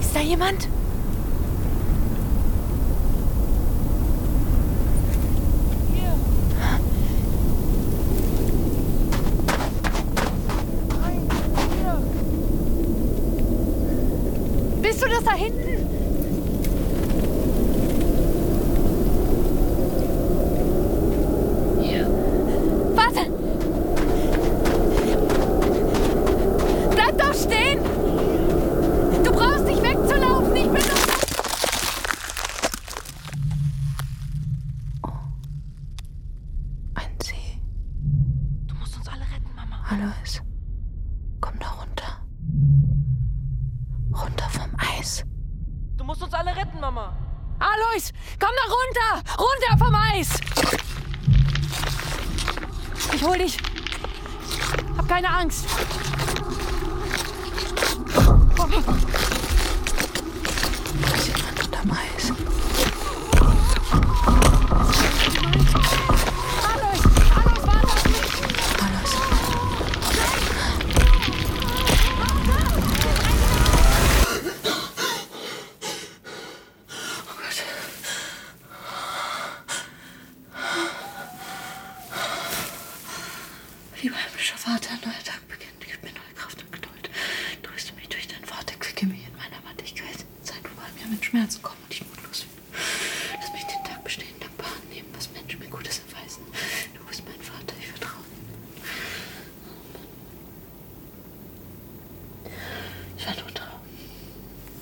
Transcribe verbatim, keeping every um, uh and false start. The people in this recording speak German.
Ist da jemand? Hier. Nein, hier. Bist du das da hinten? Hier. Warte! Bleib doch stehen! Du brauchst nicht wegzulaufen, ich bin doch... Oh. Ein See. Du musst uns alle retten, Mama. Alois, komm da runter. Runter vom Eis. Du musst uns alle retten, Mama. Alois, komm da runter! Runter vom Eis! Ich hol dich. Hab keine Angst. Oh. Da ist jemand unterm Eis. Alois, Alois, warte auf mich! Alois. Oh Gott. Lieber himmlischer Vater, ein neuer Tag beginnt. Gib mir neue Kraft und Geduld. Tröste mich durch dein Wort, exige mich in meiner Mattigkeit. Sei du bei mir, wenn Schmerzen kommen.